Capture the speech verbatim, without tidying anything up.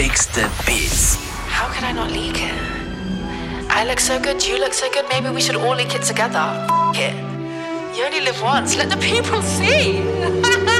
fix the beats. How could I not leak it? I look so good, you look so good, maybe we should all leak it together. F it. You only live once, let the people see.